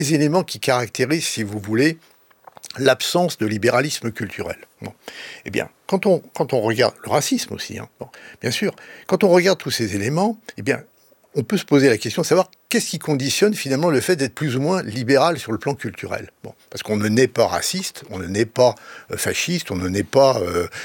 les éléments qui caractérisent, si vous voulez, l'absence de libéralisme culturel. Bon. Eh bien, quand on regarde le racisme aussi, bon, bien sûr, quand on regarde tous ces éléments, eh bien, on peut se poser la question de savoir qu'est-ce qui conditionne finalement le fait d'être plus ou moins libéral sur le plan culturel. Bon, parce qu'on ne naît pas raciste, on ne naît pas fasciste, on ne naît pas,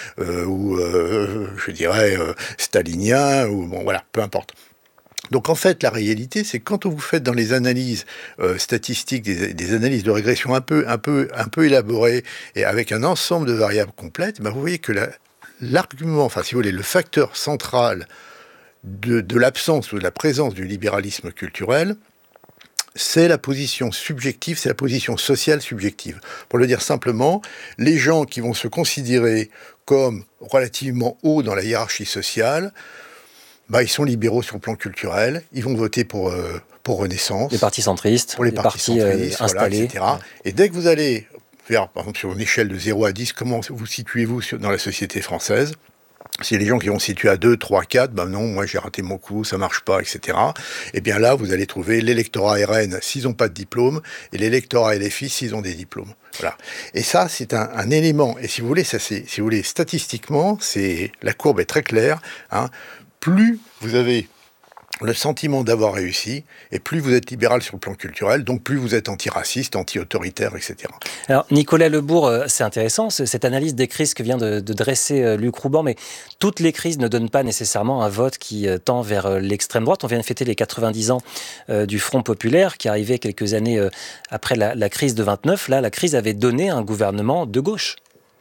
je dirais, stalinien, ou bon, voilà, peu importe. Donc en fait, la réalité, c'est que quand vous faites dans les analyses statistiques, des analyses de régression un peu élaborées et avec un ensemble de variables complètes, ben vous voyez que l'argument, enfin si vous voulez, le facteur central de l'absence ou de la présence du libéralisme culturel, c'est la position subjective, c'est la position sociale subjective. Pour le dire simplement, les gens qui vont se considérer comme relativement hauts dans la hiérarchie sociale, bah, ils sont libéraux sur le plan culturel, ils vont voter pour Renaissance. Les partis centristes, pour les partis centristes, installés. Voilà, etc. Et dès que vous allez faire, par exemple, sur une échelle de 0 à 10, comment vous situez-vous dans la société française ? Si les gens qui vont se situer à 2, 3, 4, ben non, moi j'ai raté mon coup, ça marche pas, etc. Et bien là, vous allez trouver l'électorat RN s'ils n'ont pas de diplôme et l'électorat LFI s'ils ont des diplômes. Voilà. Et ça, c'est un élément. Et si vous voulez, ça, si vous voulez, statistiquement, la courbe est très claire. Hein. Plus vous avez le sentiment d'avoir réussi, et plus vous êtes libéral sur le plan culturel, donc plus vous êtes antiraciste, anti-autoritaire, etc. Alors, Nicolas Lebourg, c'est intéressant, cette analyse des crises que vient de dresser Luc Rouban, mais toutes les crises ne donnent pas nécessairement un vote qui tend vers l'extrême droite. On vient de fêter les 90 ans du Front populaire, qui arrivait quelques années après la crise de 29. Là, la crise avait donné un gouvernement de gauche.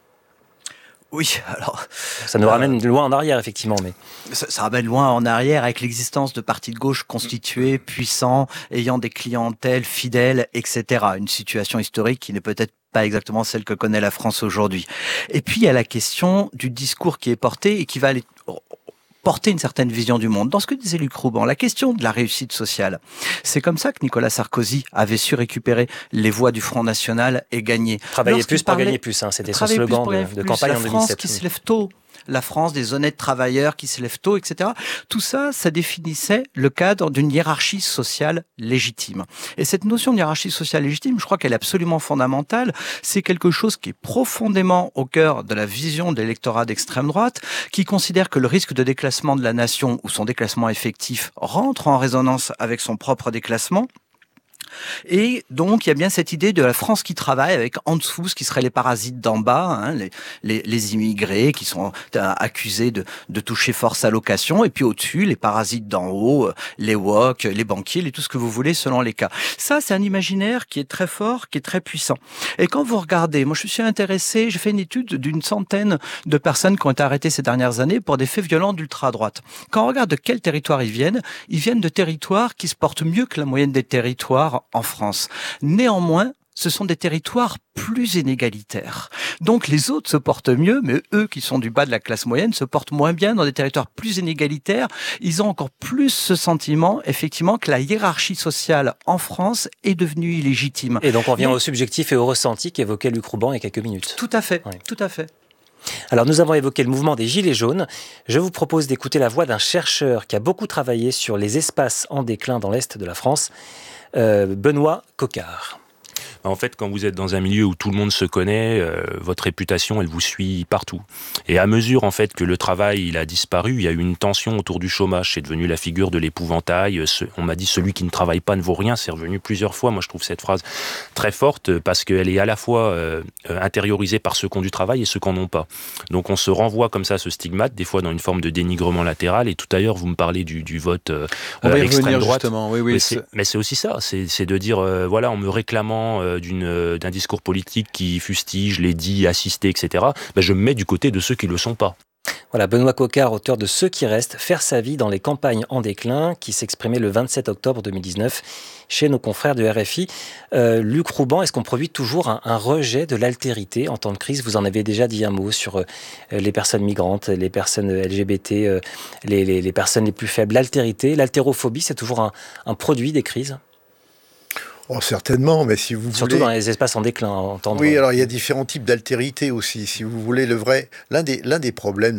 Oui, alors... Ça nous ramène loin en arrière, effectivement. Mais... Ça ramène loin en arrière avec l'existence de partis de gauche constitués, puissants, ayant des clientèles fidèles, etc. Une situation historique qui n'est peut-être pas exactement celle que connaît la France aujourd'hui. Et puis, il y a la question du discours qui est porté et qui va aller porter une certaine vision du monde. Dans ce que disait Luc Rouban, la question de la réussite sociale, c'est comme ça que Nicolas Sarkozy avait su récupérer les voix du Front National et gagner. Travailler plus pour gagner plus, hein, c'était son slogan de campagne en 2007. La France qui se lève tôt. La France des honnêtes travailleurs qui se lèvent tôt, etc. Tout ça, ça définissait le cadre d'une hiérarchie sociale légitime. Et cette notion de hiérarchie sociale légitime, je crois qu'elle est absolument fondamentale. C'est quelque chose qui est profondément au cœur de la vision de l'électorat d'extrême droite, qui considère que le risque de déclassement de la nation ou son déclassement effectif rentre en résonance avec son propre déclassement. Et donc, il y a bien cette idée de la France qui travaille avec en dessous ce qui seraient les parasites d'en bas, hein, les immigrés qui sont accusés de toucher force allocation, et puis au-dessus, les parasites d'en haut, les woke, les banquiers, tout ce que vous voulez selon les cas. Ça, c'est un imaginaire qui est très fort, qui est très puissant. Et quand vous regardez, moi je suis intéressé, j'ai fait une étude d'une centaine de personnes qui ont été arrêtées ces dernières années pour des faits violents d'ultra-droite. Quand on regarde de quel territoire ils viennent de territoires qui se portent mieux que la moyenne des territoires en France. Néanmoins, ce sont des territoires plus inégalitaires. Donc les autres se portent mieux, mais eux qui sont du bas de la classe moyenne se portent moins bien dans des territoires plus inégalitaires. Ils ont encore plus ce sentiment, effectivement, que la hiérarchie sociale en France est devenue illégitime. Et donc on vient au subjectif et au ressenti qu'évoquait Luc Rouban il y a quelques minutes. Tout à fait, oui. Tout à fait. Alors nous avons évoqué le mouvement des Gilets jaunes. Je vous propose d'écouter la voix d'un chercheur qui a beaucoup travaillé sur les espaces en déclin dans l'Est de la France, Benoît Coquard. En fait, quand vous êtes dans un milieu où tout le monde se connaît, votre réputation, elle vous suit partout. Et à mesure, en fait, que le travail, il a disparu, il y a eu une tension autour du chômage. C'est devenu la figure de l'épouvantail. On m'a dit, celui qui ne travaille pas ne vaut rien. C'est revenu plusieurs fois. Moi, je trouve cette phrase très forte parce qu'elle est à la fois intériorisée par ceux qui ont du travail et ceux qui n'en ont pas. Donc, on se renvoie comme ça ce stigmate, des fois dans une forme de dénigrement latéral. Et tout à l'heure, vous me parlez du vote extrême droite. Oui, mais c'est aussi ça. C'est de dire, voilà, en me réclamant d'un discours politique qui fustige, les dits, assistés, etc., je me mets du côté de ceux qui ne le sont pas. Voilà, Benoît Coquard, auteur de Ceux qui restent, faire sa vie dans les campagnes en déclin, qui s'exprimait le 27 octobre 2019 chez nos confrères de RFI. Luc Rouban, est-ce qu'on produit toujours un rejet de l'altérité en temps de crise ? Vous en avez déjà dit un mot sur les personnes migrantes, les personnes LGBT, les personnes les plus faibles. L'altérité, l'haltérophobie, c'est toujours un produit des crises ? Oh, certainement, mais si vous Surtout voulez... dans les espaces en déclin, entendre... Oui, alors il y a différents types d'altérité aussi. Si vous voulez, l'un des problèmes,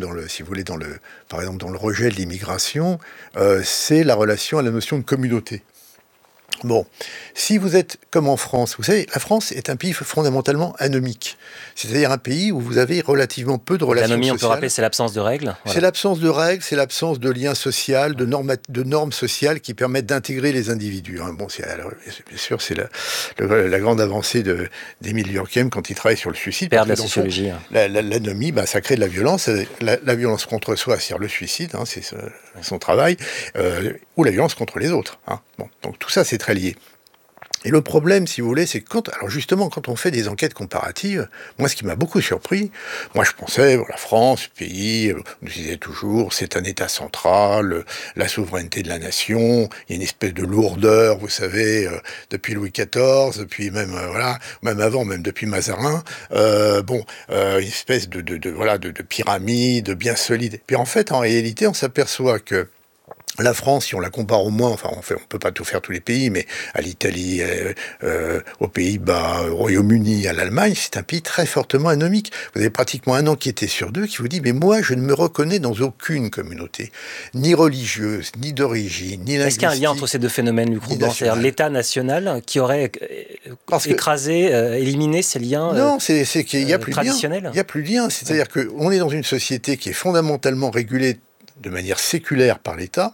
par exemple, dans le rejet de l'immigration, c'est la relation à la notion de communauté. Bon, si vous êtes comme en France, vous savez, la France est un pays fondamentalement anomique. C'est-à-dire un pays où vous avez relativement peu de relations L'anomie, sociales. on peut rappeler, c'est l'absence de règles. Voilà. C'est l'absence de règles, c'est l'absence de liens sociaux, de normes sociales qui permettent d'intégrer les individus. Bon, bien sûr, c'est la grande avancée d'Émile Durkheim quand il travaille sur le suicide. Père de la sociologie. L'anomie, ça crée de la violence. La violence contre soi, c'est-à-dire le suicide, c'est son travail, ou la violence contre les autres. Bon, donc tout ça, c'est très lié. Et le problème, si vous voulez, c'est que quand on fait des enquêtes comparatives, moi, ce qui m'a beaucoup surpris, moi, je pensais, la France, pays, on nous disait toujours, c'est un État central, la souveraineté de la nation, il y a une espèce de lourdeur, vous savez, depuis Louis XIV, depuis même, même avant, même depuis Mazarin, une espèce de pyramide bien solide. Puis en fait, en réalité, on s'aperçoit que la France, si on la compare au moins, on peut pas tout faire tous les pays, mais à l'Italie, aux Pays-Bas, au Royaume-Uni, à l'Allemagne, c'est un pays très fortement anomique. Vous avez pratiquement un enquêté sur deux qui vous dit, mais moi, je ne me reconnais dans aucune communauté, ni religieuse, ni d'origine, ni linguistique. Est-ce qu'il y a un lien entre ces deux phénomènes, Luc Rouban, c'est-à-dire l'État national qui aurait écrasé, éliminé ces liens c'est qu'il y a plus traditionnels. Il y a plus de lien. C'est-à-dire qu'on est dans une société qui est fondamentalement régulée de manière séculaire par l'État,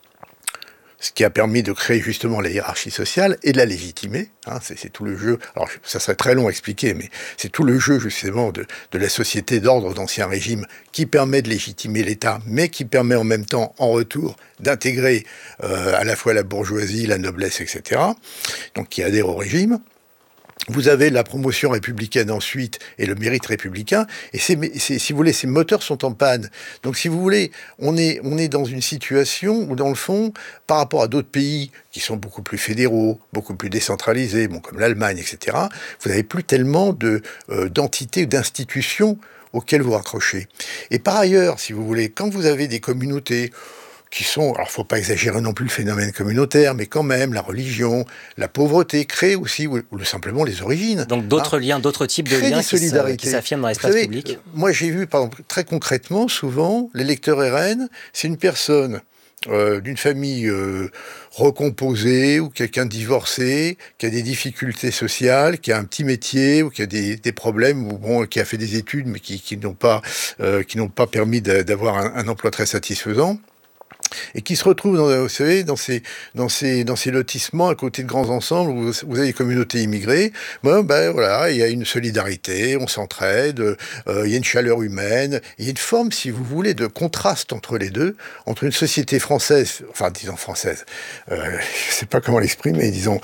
ce qui a permis de créer justement la hiérarchie sociale et de la légitimer. C'est tout le jeu. Alors, ça serait très long à expliquer, mais c'est tout le jeu justement de la société d'ordre d'Ancien Régime qui permet de légitimer l'État, mais qui permet en même temps, en retour, d'intégrer à la fois la bourgeoisie, la noblesse, etc., donc qui adhère au régime. Vous avez la promotion républicaine ensuite et le mérite républicain. Et si vous voulez, ces moteurs sont en panne. Donc, si vous voulez, on est dans une situation où, dans le fond, par rapport à d'autres pays qui sont beaucoup plus fédéraux, beaucoup plus décentralisés, comme l'Allemagne, etc., vous n'avez plus tellement d'entités ou d'institutions auxquelles vous raccrochez. Et par ailleurs, si vous voulez, quand vous avez des communautés qui sont, alors faut pas exagérer non plus le phénomène communautaire, mais quand même, la religion, la pauvreté créent aussi, ou simplement les origines. Donc d'autres liens, d'autres types de liens qui s'affirment dans l'espace public. Moi j'ai vu, par exemple, très concrètement, souvent, l'électeur RN, c'est une personne d'une famille recomposée, ou quelqu'un de divorcé, qui a des difficultés sociales, qui a un petit métier, ou qui a des problèmes, ou qui a fait des études, mais qui n'ont pas permis d'avoir un emploi très satisfaisant. Et qui se retrouvent, vous savez, dans ces lotissements à côté de grands ensembles où vous avez des communautés immigrées. Il y a une solidarité, on s'entraide, il y a une chaleur humaine, il y a une forme, si vous voulez, de contraste entre les deux, entre une société française, disons française, je sais pas comment l'exprimer, disons,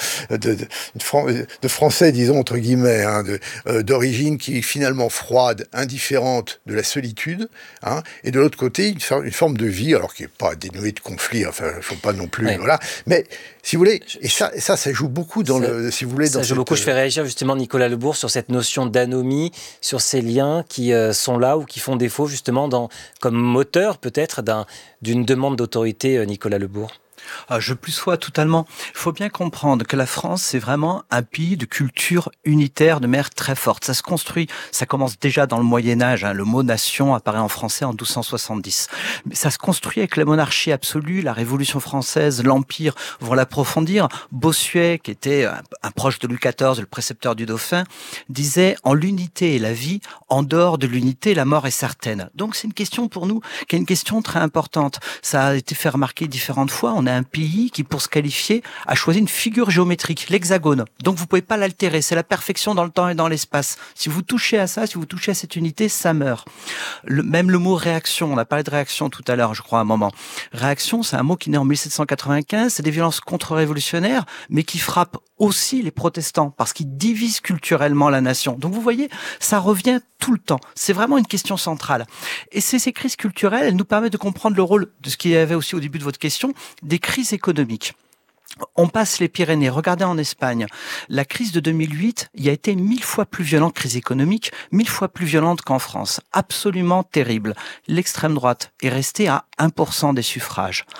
de français, disons, entre guillemets, d'origine qui est finalement froide, indifférente de la solitude, et de l'autre côté, une forme de vie, alors qui n'est pas dénuée de conflits, il ne faut pas non plus, mais si vous voulez, et ça joue beaucoup dans si vous voulez, dans joue beaucoup. Je fais réagir justement Nicolas Lebourg sur cette notion d'anomie, sur ces liens qui sont là ou qui font défaut justement comme moteur peut-être d'une demande d'autorité, Nicolas Lebourg. Je plus sois totalement. Il faut bien comprendre que la France, c'est vraiment un pays de culture unitaire, de mère très forte. Ça se construit, ça commence déjà dans le Moyen-Âge. Le mot nation apparaît en français en 1270. Mais ça se construit avec la monarchie absolue, la Révolution française, l'Empire vont l'approfondir. Bossuet, qui était un proche de Louis XIV, le précepteur du Dauphin, disait « En l'unité est la vie, en dehors de l'unité, la mort est certaine ». Donc c'est une question pour nous qui est une question très importante. Ça a été fait remarquer différentes fois. On a un pays qui, pour se qualifier, a choisi une figure géométrique, l'hexagone. Donc vous pouvez pas l'altérer, c'est la perfection dans le temps et dans l'espace. Si vous touchez à ça, si vous touchez à cette unité, ça meurt. Même le mot réaction, on a parlé de réaction tout à l'heure, je crois, à un moment. Réaction, c'est un mot qui naît en 1795, c'est des violences contre-révolutionnaires, mais qui frappent aussi les protestants, parce qu'ils divisent culturellement la nation. Donc vous voyez, ça revient tout le temps. C'est vraiment une question centrale. Et ces crises culturelles, elles nous permettent de comprendre le rôle de ce qu'il y avait aussi au début de votre question, des crises économiques. On passe les Pyrénées. Regardez en Espagne. La crise de 2008 y a été 1000 fois plus violente, crise économique, 1000 fois plus violente qu'en France. Absolument terrible. L'extrême droite est restée à 1% des suffrages.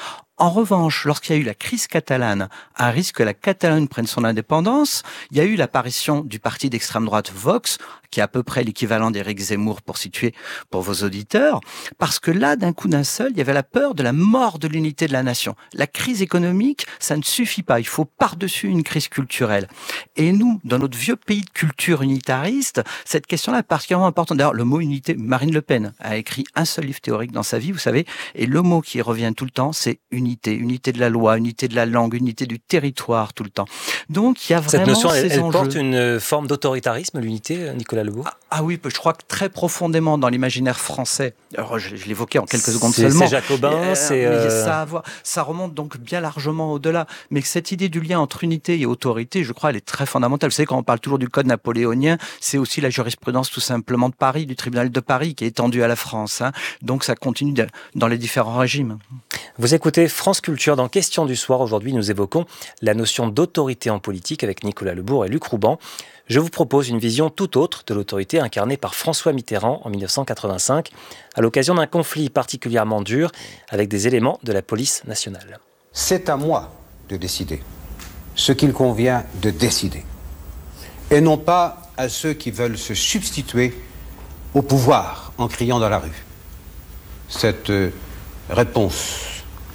En revanche, lorsqu'il y a eu la crise catalane, à risque que la Catalogne prenne son indépendance, il y a eu l'apparition du parti d'extrême droite Vox, qui est à peu près l'équivalent d'Éric Zemmour pour situer pour vos auditeurs, parce que là, d'un coup d'un seul, il y avait la peur de la mort de l'unité de la nation. La crise économique, ça ne suffit pas. Il faut par-dessus une crise culturelle. Et nous, dans notre vieux pays de culture unitariste, cette question-là est particulièrement importante. D'ailleurs, le mot unité, Marine Le Pen a écrit un seul livre théorique dans sa vie, vous savez, et le mot qui revient tout le temps, c'est unité. Unité de la loi, unité de la langue, unité du territoire tout le temps. Donc, il y a vraiment cette notion, ces elle enjeux. porte une forme d'autoritarisme, l'unité, Nicolas Lebourg? Ah oui, je crois que très profondément dans l'imaginaire français, alors je l'évoquais en quelques secondes seulement. C'est jacobin, ça remonte donc bien largement au-delà. Mais cette idée du lien entre unité et autorité, je crois, elle est très fondamentale. Vous savez, quand on parle toujours du code napoléonien, c'est aussi la jurisprudence tout simplement de Paris, du tribunal de Paris, qui est étendue à la France. Donc ça continue dans les différents régimes. Vous écoutez France Culture. Dans Question du soir, aujourd'hui, nous évoquons la notion d'autorité en politique avec Nicolas Lebourg et Luc Rouban. Je vous propose une vision tout autre de l'autorité incarnée par François Mitterrand en 1985, à l'occasion d'un conflit particulièrement dur avec des éléments de la police nationale. C'est à moi de décider ce qu'il convient de décider, et non pas à ceux qui veulent se substituer au pouvoir en criant dans la rue. Cette réponse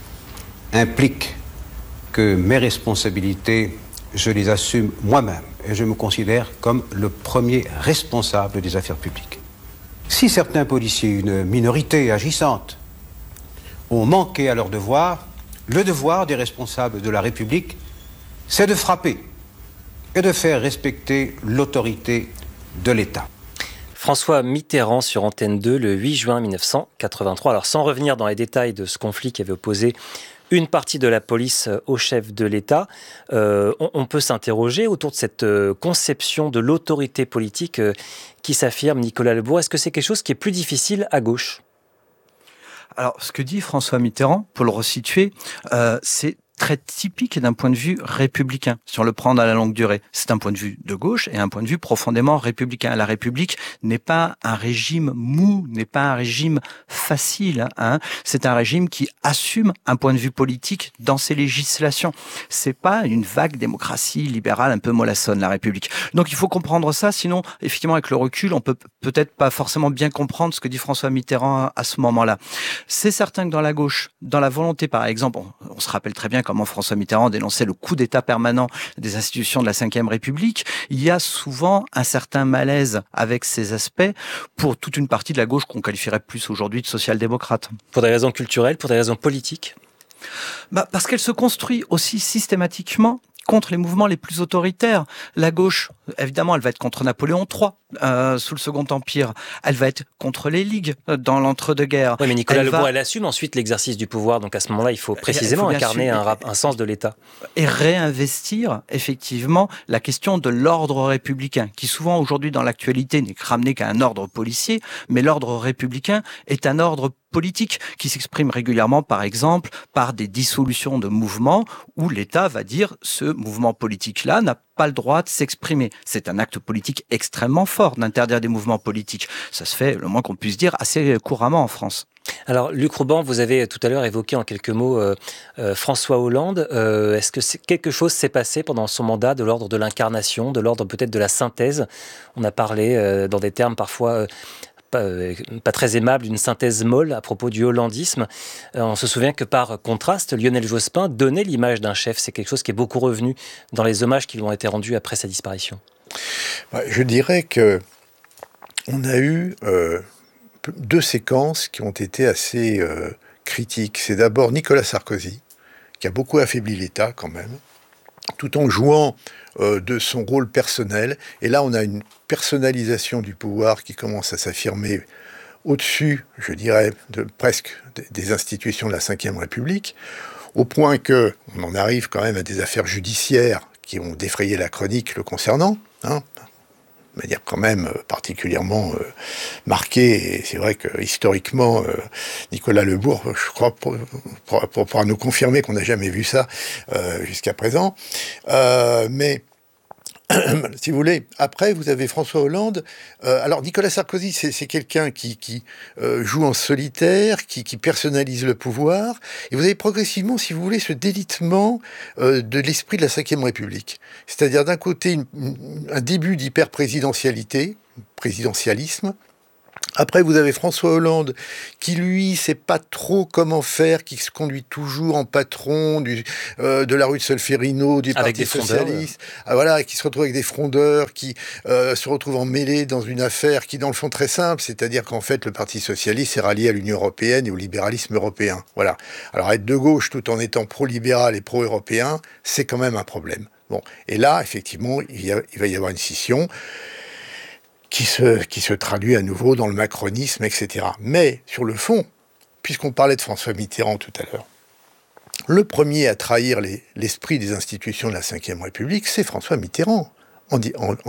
implique que mes responsabilités, je les assume moi-même. Et je me considère comme le premier responsable des affaires publiques. Si certains policiers, une minorité agissante, ont manqué à leur devoir, le devoir des responsables de la République, c'est de frapper et de faire respecter l'autorité de l'État. François Mitterrand sur Antenne 2 le 8 juin 1983. Alors sans revenir dans les détails de ce conflit qui avait opposé une partie de la police au chef de l'État, on peut s'interroger autour de cette conception de l'autorité politique qui s'affirme, Nicolas Lebourg. Est-ce que c'est quelque chose qui est plus difficile à gauche ? Alors, ce que dit François Mitterrand, pour le resituer, c'est très typique d'un point de vue républicain, si on le prend dans la longue durée. C'est un point de vue de gauche et un point de vue profondément républicain. La République n'est pas un régime mou, n'est pas un régime facile. C'est un régime qui assume un point de vue politique dans ses législations. C'est pas une vague démocratie libérale un peu mollassonne, la République. Donc il faut comprendre ça, sinon, effectivement, avec le recul, on peut peut-être pas forcément bien comprendre ce que dit François Mitterrand à ce moment-là. C'est certain que dans la gauche, dans la volonté, par exemple, on se rappelle très bien comment François Mitterrand dénonçait le coup d'État permanent des institutions de la Ve République, il y a souvent un certain malaise avec ces aspects pour toute une partie de la gauche qu'on qualifierait plus aujourd'hui de social-démocrate. Pour des raisons culturelles, pour des raisons politiques ? Parce qu'elle se construit aussi systématiquement contre les mouvements les plus autoritaires. La gauche, évidemment, elle va être contre Napoléon III sous le Second Empire. Elle va être contre les ligues dans l'entre-deux-guerres. Oui, mais Nicolas Lebourg, elle assume ensuite l'exercice du pouvoir. Donc à ce moment-là, il faut précisément incarner un sens de l'État. Et réinvestir, effectivement, la question de l'ordre républicain, qui souvent, aujourd'hui, dans l'actualité, n'est ramené qu'à un ordre policier, mais l'ordre républicain est un ordre politique qui s'exprime régulièrement, par exemple, par des dissolutions de mouvements où l'État va dire ce mouvement politique-là n'a pas le droit de s'exprimer. C'est un acte politique extrêmement fort d'interdire des mouvements politiques. Ça se fait, le moins qu'on puisse dire, assez couramment en France. Alors, Luc Rouban, vous avez tout à l'heure évoqué en quelques mots François Hollande. Est-ce que quelque chose s'est passé pendant son mandat de l'ordre de l'incarnation, de l'ordre peut-être de la synthèse ? On a parlé dans des termes parfois pas très aimable, d'une synthèse molle à propos du hollandisme. On se souvient que par contraste, Lionel Jospin donnait l'image d'un chef. C'est quelque chose qui est beaucoup revenu dans les hommages qui lui ont été rendus après sa disparition. Je dirais que on a eu deux séquences qui ont été assez critiques. C'est d'abord Nicolas Sarkozy, qui a beaucoup affaibli l'État quand même, tout en jouant de son rôle personnel. Et là, on a une personnalisation du pouvoir qui commence à s'affirmer au-dessus, je dirais, presque des institutions de la Ve République, au point qu'on en arrive quand même à des affaires judiciaires qui ont défrayé la chronique le concernant, de manière quand même particulièrement marquée. Et c'est vrai que historiquement, Nicolas Lebourg, je crois, pourra nous confirmer qu'on n'a jamais vu ça jusqu'à présent. Mais si vous voulez. Après, vous avez François Hollande. Alors, Nicolas Sarkozy, c'est quelqu'un qui joue en solitaire, qui personnalise le pouvoir. Et vous avez progressivement, si vous voulez, ce délitement de l'esprit de la Ve République. C'est-à-dire, d'un côté, un début d'hyper-présidentialisme. Après, vous avez François Hollande qui, lui, sait pas trop comment faire, qui se conduit toujours en patron de la rue de Solferino, du Parti socialiste, voilà, qui se retrouve avec des frondeurs, qui se retrouve emmêlé dans une affaire qui, dans le fond, très simple, c'est-à-dire qu'en fait, le Parti socialiste est rallié à l'Union européenne et au libéralisme européen. Voilà. Alors, être de gauche tout en étant pro-libéral et pro-européen, c'est quand même un problème. Bon. Et là, effectivement, il va y avoir une scission qui se traduit à nouveau dans le macronisme, etc. Mais, sur le fond, puisqu'on parlait de François Mitterrand tout à l'heure, le premier à trahir l'esprit des institutions de la Ve République, c'est François Mitterrand, en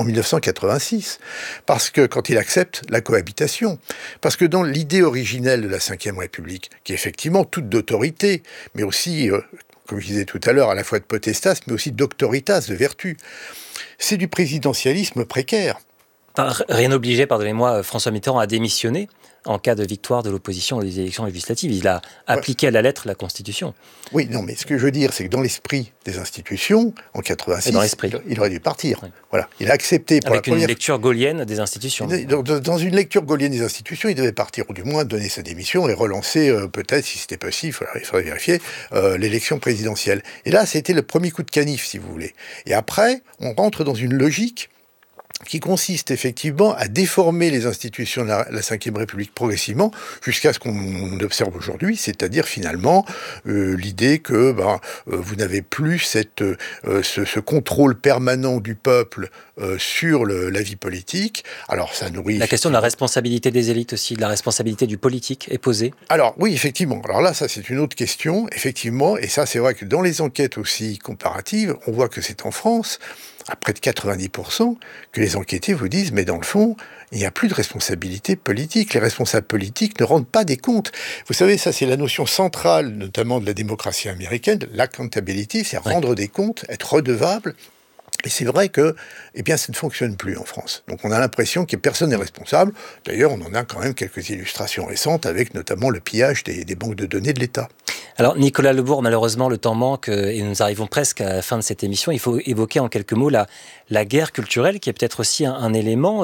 1986. Parce que, quand il accepte la cohabitation, parce que dans l'idée originelle de la Ve République, qui est effectivement toute d'autorité, mais aussi, comme je disais tout à l'heure, à la fois de potestas, mais aussi d'autoritas, de vertu, c'est du présidentialisme précaire. Rien n'obligeait, pardonnez-moi, François Mitterrand à démissionner en cas de victoire de l'opposition aux élections législatives. Il a appliqué à la lettre la Constitution. Oui, non, mais ce que je veux dire, c'est que dans l'esprit des institutions, en 86, il aurait dû partir. Oui. Voilà. Il a accepté pour avec une lecture gaullienne des institutions. Dans une lecture gaulienne des institutions, il devait partir, ou du moins donner sa démission et relancer, peut-être, si c'était possible, il faudrait vérifier, l'élection présidentielle. Et là, c'était le premier coup de canif, si vous voulez. Et après, on rentre dans une logique qui consiste effectivement à déformer les institutions de la Ve République progressivement jusqu'à ce qu'on observe aujourd'hui, c'est-à-dire finalement l'idée que vous n'avez plus ce contrôle permanent du peuple sur la vie politique. Alors ça nourrit... La question de la responsabilité des élites aussi, de la responsabilité du politique est posée. Alors oui, effectivement. Alors là, ça c'est une autre question, effectivement, et ça c'est vrai que dans les enquêtes aussi comparatives, on voit que c'est en France, à près de 90%, que les enquêtés vous disent, mais dans le fond, il n'y a plus de responsabilité politique. Les responsables politiques ne rendent pas des comptes. Vous savez, ça c'est la notion centrale, notamment de la démocratie américaine, l'accountability, c'est rendre des comptes, être redevable. Et c'est vrai que, ça ne fonctionne plus en France. Donc on a l'impression que personne n'est responsable. D'ailleurs, on en a quand même quelques illustrations récentes, avec notamment le pillage des banques de données de l'État. Alors Nicolas Lebourg, malheureusement, le temps manque et nous arrivons presque à la fin de cette émission. Il faut évoquer en quelques mots la guerre culturelle, qui est peut-être aussi un élément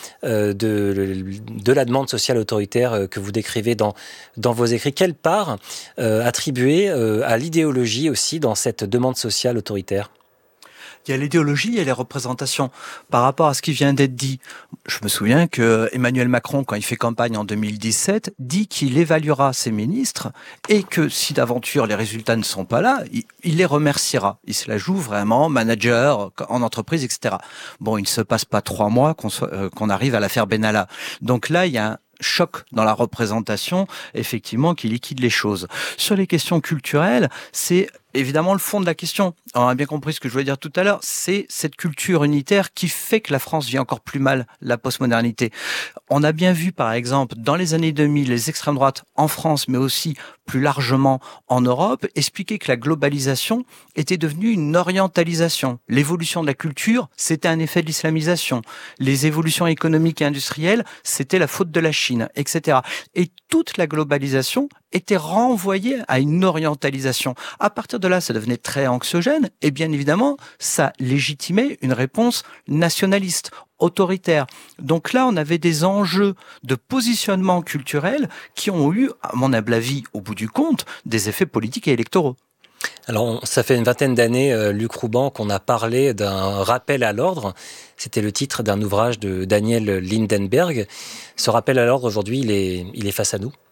de la demande sociale autoritaire que vous décrivez dans vos écrits. Quelle part attribuer à l'idéologie aussi dans cette demande sociale autoritaire ? Il y a l'idéologie, il y a les représentations. Par rapport à ce qui vient d'être dit, je me souviens que Emmanuel Macron, quand il fait campagne en 2017, dit qu'il évaluera ses ministres et que si d'aventure les résultats ne sont pas là, il les remerciera. Il se la joue vraiment, manager, en entreprise, etc. Bon, il ne se passe pas 3 mois qu'on arrive à l'affaire Benalla. Donc là, il y a un choc dans la représentation, effectivement, qui liquide les choses. Sur les questions culturelles, c'est évidemment le fond de la question. On a bien compris ce que je voulais dire tout à l'heure. C'est cette culture unitaire qui fait que la France vit encore plus mal la postmodernité. On a bien vu, par exemple, dans les années 2000, les extrêmes droites en France, mais aussi plus largement en Europe, expliquer que la globalisation était devenue une orientalisation. L'évolution de la culture, c'était un effet de l'islamisation. Les évolutions économiques et industrielles, c'était la faute de la Chine, etc. Et toute la globalisation était renvoyée à une orientalisation. À partir de là, ça devenait très anxiogène et bien évidemment, ça légitimait une réponse nationaliste, autoritaire. Donc là, on avait des enjeux de positionnement culturel qui ont eu, à mon humble avis, au bout du compte, des effets politiques et électoraux. Alors, ça fait une vingtaine d'années, Luc Rouban, qu'on a parlé d'un rappel à l'ordre. C'était le titre d'un ouvrage de Daniel Lindenberg. Ce rappel à l'ordre, aujourd'hui, il est face à nous.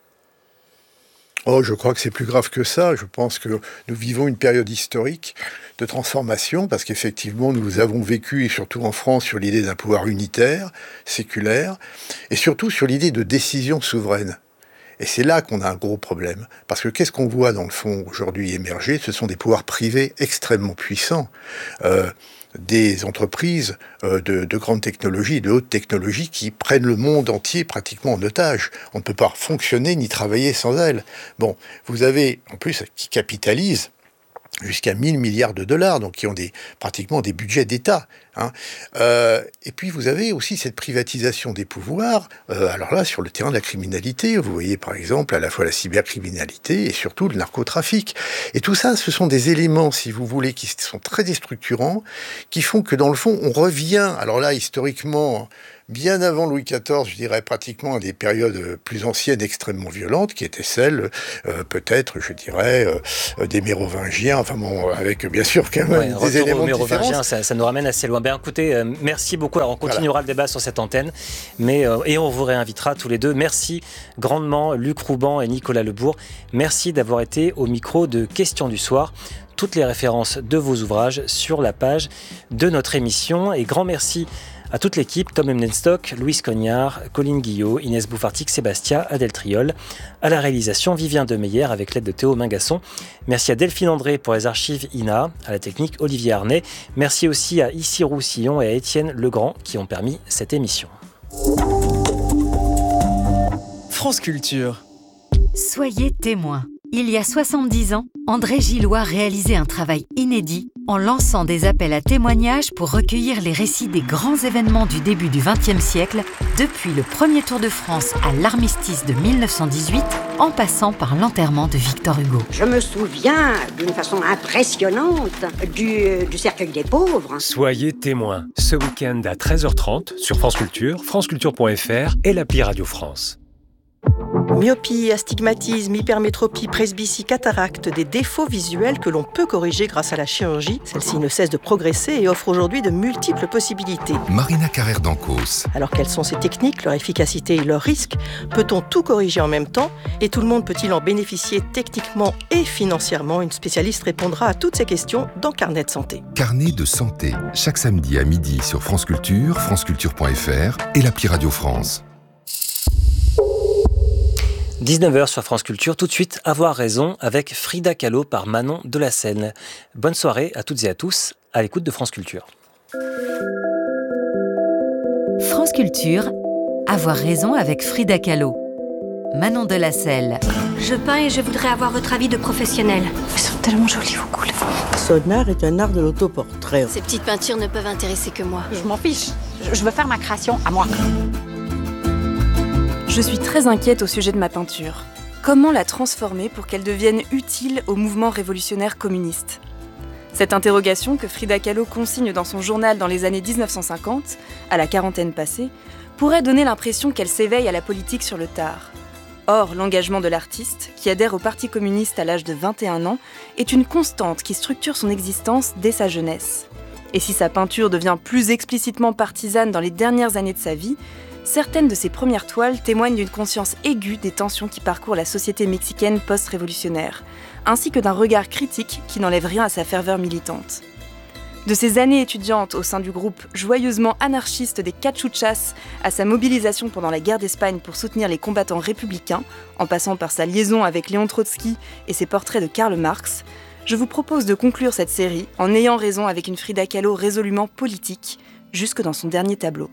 Oh, je crois que c'est plus grave que ça. Je pense que nous vivons une période historique de transformation parce qu'effectivement, nous avons vécu, et surtout en France, sur l'idée d'un pouvoir unitaire, séculaire, et surtout sur l'idée de décision souveraine. Et c'est là qu'on a un gros problème. Parce que qu'est-ce qu'on voit dans le fond aujourd'hui émerger ? Ce sont des pouvoirs privés extrêmement puissants. Des entreprises de grande technologie, de haute technologie qui prennent le monde entier pratiquement en otage. On ne peut pas fonctionner ni travailler sans elles. Bon, vous avez, en plus, qui capitalisent jusqu'à 1000 milliards de dollars, donc qui ont pratiquement des budgets d'État. Et puis vous avez aussi cette privatisation des pouvoirs, alors là, sur le terrain de la criminalité, vous voyez par exemple à la fois la cybercriminalité et surtout le narcotrafic. Et tout ça, ce sont des éléments, si vous voulez, qui sont très déstructurants, qui font que dans le fond, on revient, alors là, historiquement, bien avant Louis XIV, je dirais pratiquement à des périodes plus anciennes, extrêmement violentes, qui étaient celles, peut-être, je dirais, des Mérovingiens, enfin bon, avec bien sûr quand même des éléments de différence. Ça nous ramène assez loin. Ben, écoutez, merci beaucoup. Alors on continuera le débat sur cette antenne, et on vous réinvitera tous les deux. Merci grandement Luc Rouban et Nicolas Lebourg. Merci d'avoir été au micro de Questions du soir. Toutes les références de vos ouvrages sur la page de notre émission. Et grand merci à toute l'équipe, Tom Emdenstock, Louise Cognard, Colline Guillot, Inès Bouffartic-Sébastia, Adèle Triol. À la réalisation, Vivien Demeyer avec l'aide de Théo Mingasson. Merci à Delphine André pour les archives INA, à la technique Olivier Arnay. Merci aussi à Issy Roussillon et à Étienne Legrand qui ont permis cette émission. France Culture. Soyez témoins. Il y a 70 ans, André Gillois réalisait un travail inédit en lançant des appels à témoignages pour recueillir les récits des grands événements du début du XXe siècle, depuis le premier Tour de France à l'armistice de 1918, en passant par l'enterrement de Victor Hugo. Je me souviens d'une façon impressionnante du cercueil des pauvres. Soyez témoins, ce week-end à 13h30 sur France Culture, franceculture.fr et l'appli Radio France. Myopie, astigmatisme, hypermétropie, presbytie, cataracte, des défauts visuels que l'on peut corriger grâce à la chirurgie. Celle-ci ne cesse de progresser et offre aujourd'hui de multiples possibilités. Marina Carrère d'Ancos. Alors quelles sont ces techniques, leur efficacité et leurs risques ? Peut-on tout corriger en même temps ? Et tout le monde peut-il en bénéficier techniquement et financièrement ? Une spécialiste répondra à toutes ces questions dans Carnet de santé. Carnet de santé, chaque samedi à midi sur France Culture, franceculture.fr et l'appli Radio France. 19h sur France Culture, tout de suite, Avoir raison avec Frida Kahlo par Manon Delassène. Bonne soirée à toutes et à tous, à l'écoute de France Culture. France Culture, Avoir raison avec Frida Kahlo. Manon Delassène. Je peins et je voudrais avoir votre avis de professionnel. Elles sont tellement jolies, vos couleurs. Son art est un art de l'autoportrait. Ces petites peintures ne peuvent intéresser que moi. Je m'en fiche. Je veux faire ma création à moi. Je suis très inquiète au sujet de ma peinture. Comment la transformer pour qu'elle devienne utile au mouvement révolutionnaire communiste ? Cette interrogation que Frida Kahlo consigne dans son journal dans les années 1950, à la quarantaine passée, pourrait donner l'impression qu'elle s'éveille à la politique sur le tard. Or, l'engagement de l'artiste, qui adhère au Parti communiste à l'âge de 21 ans, est une constante qui structure son existence dès sa jeunesse. Et si sa peinture devient plus explicitement partisane dans les dernières années de sa vie, certaines de ses premières toiles témoignent d'une conscience aiguë des tensions qui parcourent la société mexicaine post-révolutionnaire, ainsi que d'un regard critique qui n'enlève rien à sa ferveur militante. De ses années étudiantes au sein du groupe joyeusement anarchiste des Cachuchas à sa mobilisation pendant la guerre d'Espagne pour soutenir les combattants républicains, en passant par sa liaison avec Léon Trotsky et ses portraits de Karl Marx, je vous propose de conclure cette série en ayant raison avec une Frida Kahlo résolument politique, jusque dans son dernier tableau.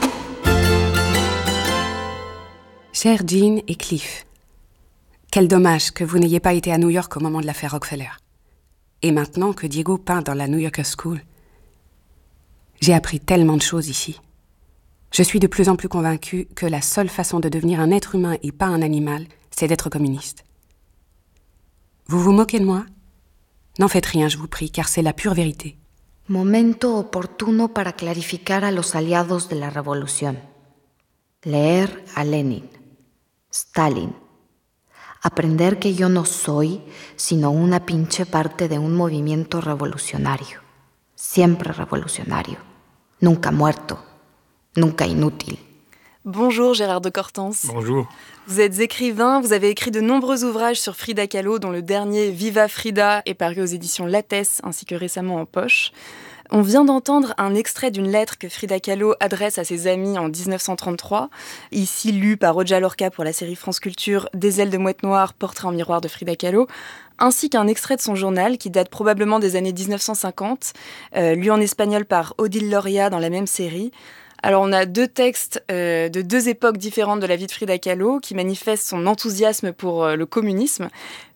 Chers Jean et Cliff, quel dommage que vous n'ayez pas été à New York au moment de l'affaire Rockefeller. Et maintenant que Diego peint dans la New Yorker School, j'ai appris tellement de choses ici. Je suis de plus en plus convaincue que la seule façon de devenir un être humain et pas un animal, c'est d'être communiste. Vous vous moquez de moi ? N'en faites rien, je vous prie, car c'est la pure vérité. Momento oportuno para clarificar a los aliados de la revolución. Leer a Lenin, Stalin. Aprender que yo no soy sino una pinche parte de un movimiento revolucionario. Siempre revolucionario. Nunca muerto. Nunca inútil. Bonjour Gérard de Cortens. Bonjour. Vous êtes écrivain, vous avez écrit de nombreux ouvrages sur Frida Kahlo, dont le dernier Viva Frida est paru aux éditions Lattès ainsi que récemment en poche. On vient d'entendre un extrait d'une lettre que Frida Kahlo adresse à ses amis en 1933, ici lue par Roja Lorca pour la série France Culture Des ailes de mouette noire, portrait en miroir de Frida Kahlo, ainsi qu'un extrait de son journal qui date probablement des années 1950, lu en espagnol par Odile Loria dans la même série. Alors on a deux textes de deux époques différentes de la vie de Frida Kahlo qui manifestent son enthousiasme pour le communisme,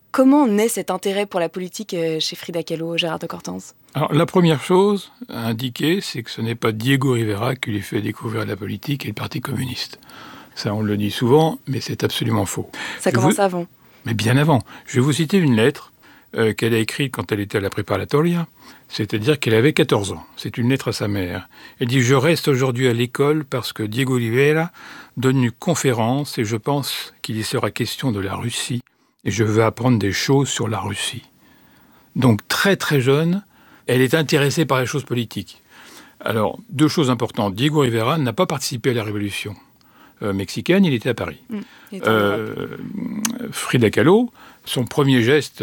Comment naît cet intérêt pour la politique chez Frida Kahlo, Gérard de Cortens ? Alors, la première chose à indiquer, c'est que ce n'est pas Diego Rivera qui lui fait découvrir la politique et le Parti communiste. Ça, on le dit souvent, mais c'est absolument faux. Ça commence avant. Mais bien avant. Je vais vous citer une lettre qu'elle a écrite quand elle était à la Preparatoria, c'est-à-dire qu'elle avait 14 ans. C'est une lettre à sa mère. Elle dit « Je reste aujourd'hui à l'école parce que Diego Rivera donne une conférence et je pense qu'il y sera question de la Russie et je veux apprendre des choses sur la Russie. » Donc très très jeune, elle est intéressée par les choses politiques. Alors, deux choses importantes. Diego Rivera n'a pas participé à la révolution mexicaine, il était à Paris. Frida Kahlo, son premier geste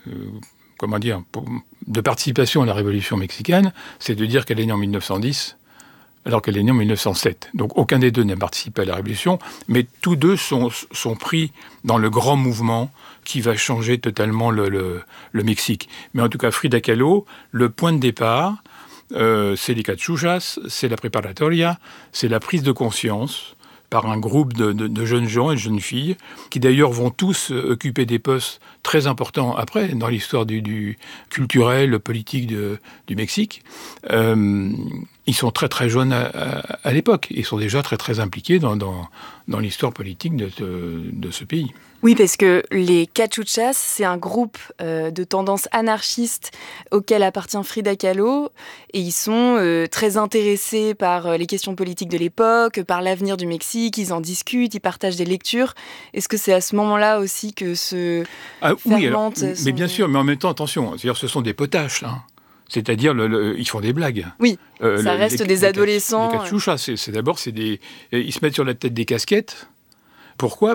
de participation à la révolution mexicaine, c'est de dire qu'elle est née en 1910, alors qu'elle est née en 1907. Donc aucun des deux n'a participé à la révolution, mais tous deux sont pris dans le grand mouvement qui va changer totalement le Mexique. Mais en tout cas, Frida Kahlo, le point de départ, c'est les cachuchas, c'est la preparatoria, c'est la prise de conscience par un groupe de jeunes gens et de jeunes filles, qui d'ailleurs vont tous occuper des postes très importants après, dans l'histoire du culturel, politique du Mexique. Ils sont très très jeunes à l'époque. Ils sont déjà très très impliqués dans l'histoire politique de ce pays. Oui, parce que les Cachuchas, c'est un groupe de tendance anarchiste auquel appartient Frida Kahlo. Et ils sont très intéressés par les questions politiques de l'époque, par l'avenir du Mexique. Ils en discutent, ils partagent des lectures. Est-ce que c'est à ce moment-là aussi que fermente... Oui, mais bien sûr, mais en même temps, attention, c'est-à-dire ce sont des potaches, hein. C'est-à-dire, ils font des blagues. Oui, ça reste des adolescents. Les cachuchas, ils se mettent sur la tête des casquettes. Pourquoi ?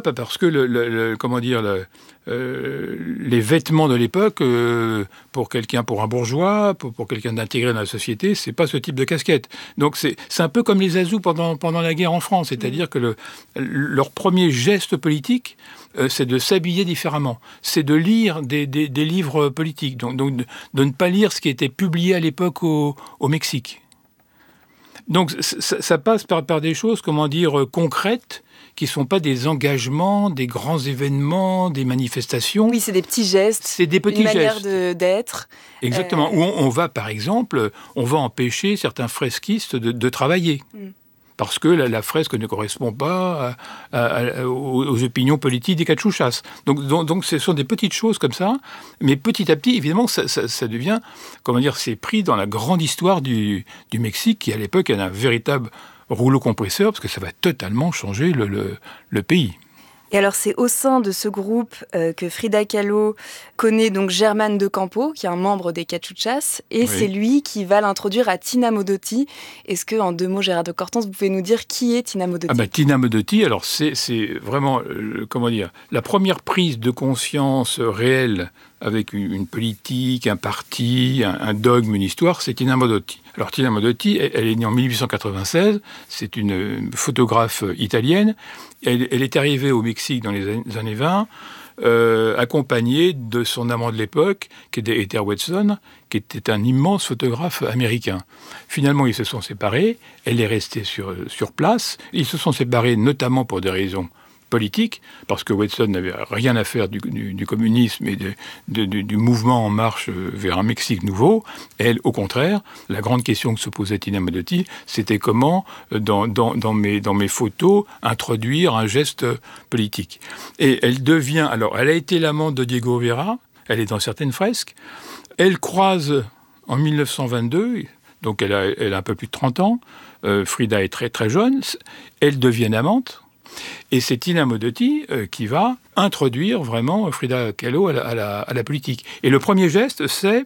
Pas parce que les vêtements de l'époque, pour un bourgeois, pour quelqu'un d'intégrer dans la société, c'est pas ce type de casquette. Donc c'est un peu comme les Azous pendant la guerre en France, c'est-à-dire que leur premier geste politique, c'est de s'habiller différemment, c'est de lire des livres politiques, donc de ne pas lire ce qui était publié à l'époque au Mexique. Donc ça passe par des choses, concrètes, qui ne sont pas des engagements, des grands événements, des manifestations. Oui, c'est des petits gestes, c'est des petits une manière gestes. d'être. Exactement, où on va, par exemple, empêcher certains fresquistes de travailler. Parce que la fresque ne correspond pas aux opinions politiques des cachuchas. Donc ce sont des petites choses comme ça, mais petit à petit, évidemment, ça devient, c'est pris dans la grande histoire du Mexique, qui à l'époque est un véritable rouleau compresseur, parce que ça va totalement changer le pays. Et alors, c'est au sein de ce groupe que Frida Kahlo connaît donc Germán de Campo, qui est un membre des Cachuchas, et c'est lui qui va l'introduire à Tina Modotti. Est-ce que, en 2 mots, Gérard de Cortens, vous pouvez nous dire qui est Tina Modotti ? Tina Modotti, alors c'est vraiment, la première prise de conscience réelle avec une politique, un parti, un dogme, une histoire, c'est Tina Modotti. Alors Tina Modotti, elle est née en 1896, c'est une photographe italienne. Elle est arrivée au Mexique dans les années 20, accompagnée de son amant de l'époque, qui était Ether Watson, qui était un immense photographe américain. Finalement, ils se sont séparés, elle est restée sur place. Ils se sont séparés notamment pour des raisons politique, parce que Watson n'avait rien à faire du communisme et du mouvement en marche vers un Mexique nouveau. Elle, au contraire, la grande question que se posait Tina Modotti, c'était comment, dans mes photos, introduire un geste politique. Et elle a été l'amante de Diego Rivera, elle est dans certaines fresques, elle croise en 1922, donc elle a un peu plus de 30 ans, Frida est très très jeune, elles deviennent amantes. Et c'est Tina Modotti qui va introduire vraiment Frida Kahlo à la politique. Et le premier geste, c'est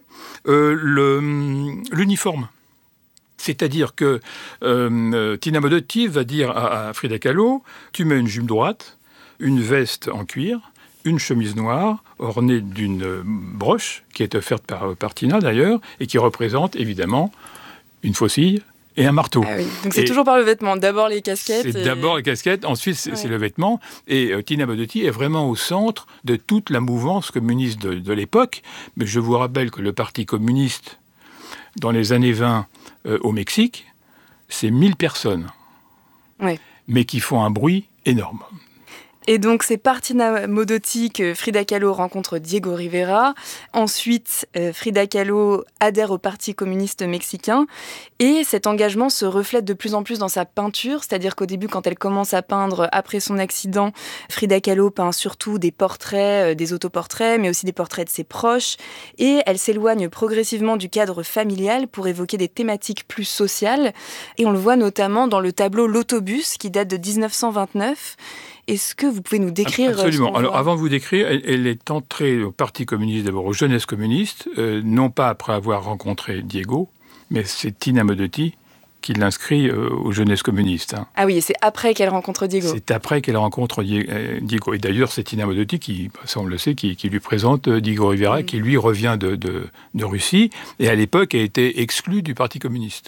l'uniforme. C'est-à-dire que Tina Modotti va dire à Frida Kahlo, tu mets une jupe droite, une veste en cuir, une chemise noire ornée d'une broche qui est offerte par Tina d'ailleurs, et qui représente évidemment une faucille et un marteau. Ah oui. Donc c'est toujours par le vêtement. D'abord les casquettes. D'abord les casquettes, ensuite c'est le vêtement. Et Tina Modotti est vraiment au centre de toute la mouvance communiste de l'époque. Mais je vous rappelle que le Parti communiste, dans les années 20 au Mexique, c'est 1000 personnes. Ouais. Mais qui font un bruit énorme. Et donc, c'est par Tina Modotti que Frida Kahlo rencontre Diego Rivera. Ensuite, Frida Kahlo adhère au Parti communiste mexicain. Et cet engagement se reflète de plus en plus dans sa peinture. C'est-à-dire qu'au début, quand elle commence à peindre après son accident, Frida Kahlo peint surtout des portraits, des autoportraits, mais aussi des portraits de ses proches. Et elle s'éloigne progressivement du cadre familial pour évoquer des thématiques plus sociales. Et on le voit notamment dans le tableau L'autobus, qui date de 1929. Est-ce que vous pouvez nous décrire Absolument. Alors, voit avant de vous décrire, elle est entrée au Parti communiste, d'abord aux Jeunesses communistes, non pas après avoir rencontré Diego, mais c'est Tina Modotti qui l'inscrit aux Jeunesses communistes. Hein. Ah oui, et c'est après qu'elle rencontre Diego. C'est après qu'elle rencontre Diego. Et d'ailleurs, c'est Tina Modotti qui, ça on le sait, qui lui présente Diego Rivera, qui lui revient de Russie, et à l'époque a été exclu du Parti communiste.